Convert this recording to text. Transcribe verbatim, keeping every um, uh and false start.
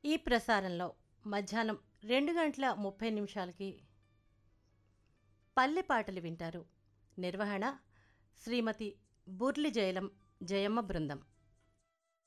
ఈ ప్రసారంలో మధ్యాహ్నం రెండు గంటల ముప్పై నిమిషాలకి పల్లె పాటలు వింటారు. నిర్వహణ శ్రీమతి బుర్లి జయలం జయమ్మ బృందం.